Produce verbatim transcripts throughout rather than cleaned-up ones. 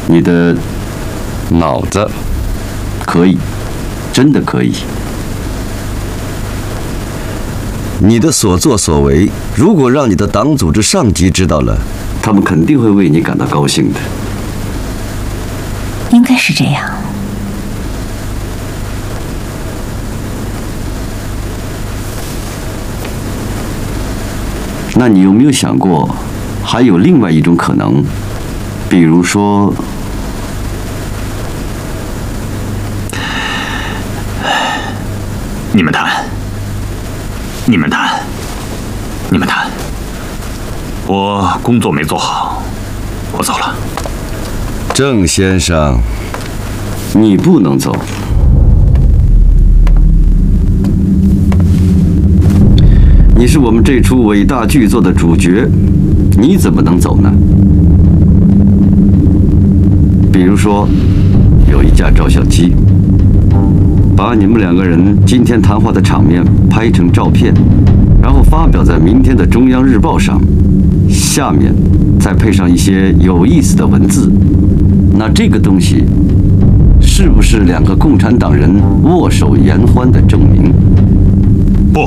你的脑子可以，真的可以。 你的所作所为，如果让你的党组织上级知道了， 他们肯定会为你感到高兴的。 应该是这样。 那你有没有想过，还有另外一种可能？比如说， 你们谈，你们谈，你们谈。我工作没做好，我走了。 郑先生， 你不能走。你是我们这出伟大剧作的主角，你怎么能走呢？比如说，有一架照相机，把你们两个人今天谈话的场面拍成照片，然后发表在明天的中央日报上，下面再配上一些有意思的文字。那这个东西是不是两个共产党人握手言欢的证明？ 不，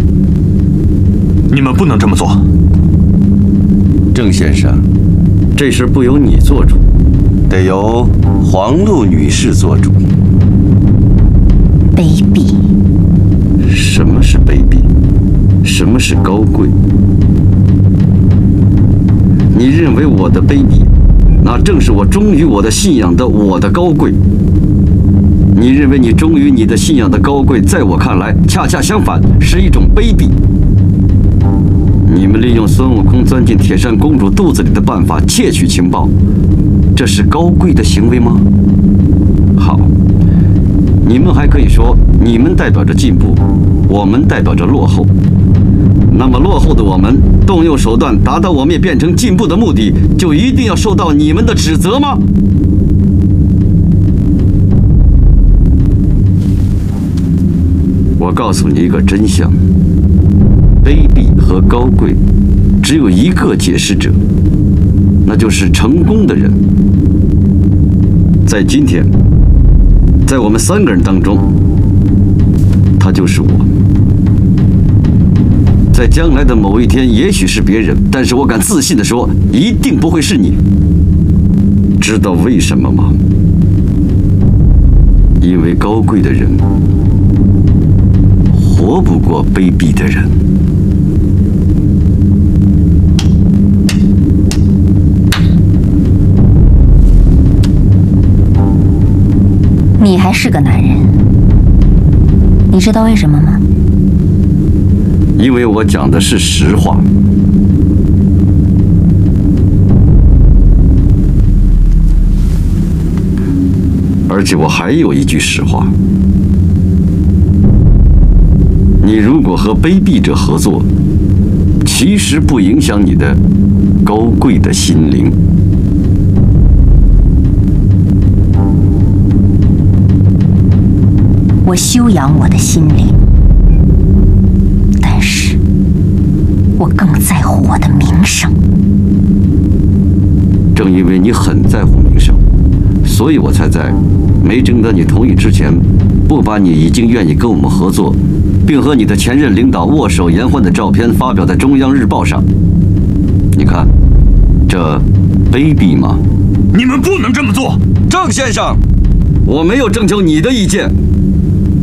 你们不能这么做。 郑先生， 这事不由你做主， 得由黄璐女士做主。 卑鄙！ 什么是卑鄙？什么是高贵？你认为我的卑鄙，那正是我忠于我的信仰的我的高贵。你认为你忠于你的信仰的高贵，在我看来，恰恰相反，是一种卑鄙。你们利用孙悟空钻进铁扇公主肚子里的办法窃取情报，这是高贵的行为吗？好，你们还可以说，你们代表着进步，我们代表着落后。那么落后的我们动用手段达到我们也变成进步的目的，就一定要受到你们的指责吗？我告诉你一个真相，卑鄙和高贵只有一个解释者，那就是成功的人。在今天，在我们三个人当中，他就是我。在将来的某一天，也许是别人，但是我敢自信地说，一定不会是你。知道为什么吗？因为高贵的人活不过卑鄙的人。 你还是个男人，你知道为什么吗？ 因为我讲的是实话。而且我还有一句实话，你如果和卑鄙者合作，其实不影响你的高贵的心灵。 我修养我的心灵，但是我更在乎我的名声。 正因为你很在乎名声，所以我才在没征得你同意之前，不把你已经愿意跟我们合作，并和你的前任领导握手言欢的照片发表在中央日报上。你看，这卑鄙吗？ 你们不能这么做。 郑先生，我没有征求你的意见，